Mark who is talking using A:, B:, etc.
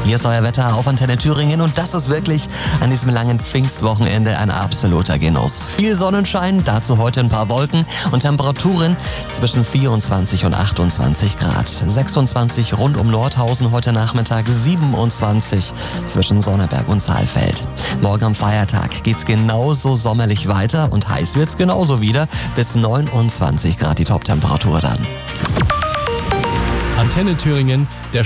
A: Hier ist euer Wetter auf Antenne Thüringen und das ist wirklich an diesem langen Pfingstwochenende ein absoluter Genuss. Viel Sonnenschein, dazu heute ein paar Wolken und Temperaturen zwischen 24 und 28 Grad. 26 rund um Nordhausen heute Nachmittag, 27 zwischen Sonneberg und Saalfeld. Morgen am Feiertag geht's genauso sommerlich weiter und heiß wird's genauso wieder. Bis 29 Grad die Toptemperatur dann.
B: Antenne Thüringen, der